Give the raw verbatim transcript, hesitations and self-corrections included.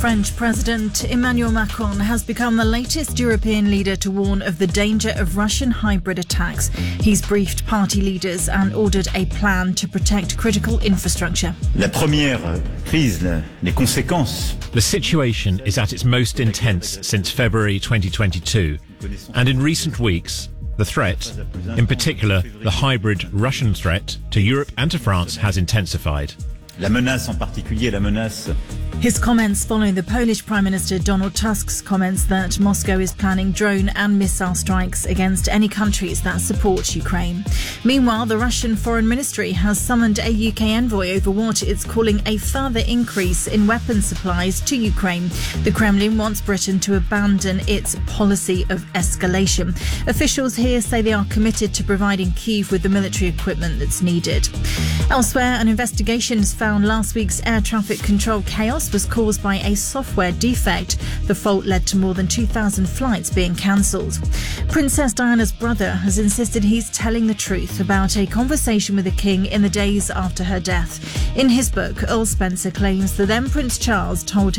French President Emmanuel Macron has become the latest European leader to warn of the danger of Russian hybrid attacks. He's briefed party leaders and ordered a plan to protect critical infrastructure. La première crise, les conséquences. The situation is at its most intense since February twenty twenty-two, and in recent weeks, the threat, in particular the hybrid Russian threat to Europe and to France, has intensified. La menace en particulier, la menace. His comments following the Polish Prime Minister Donald Tusk's comments that Moscow is planning drone and missile strikes against any countries that support Ukraine. Meanwhile, the Russian Foreign Ministry has summoned a U K envoy over what it's calling a further increase in weapons supplies to Ukraine. The Kremlin wants Britain to abandon its policy of escalation. Officials here say they are committed to providing Kyiv with the military equipment that's needed. Elsewhere, an investigation has found last week's air traffic control chaos was caused by a software defect. The fault led to more than two thousand flights being cancelled. Princess Diana's brother has insisted he's telling the truth about a conversation with the king in the days after her death. In his book, Earl Spencer claims that then Prince Charles told him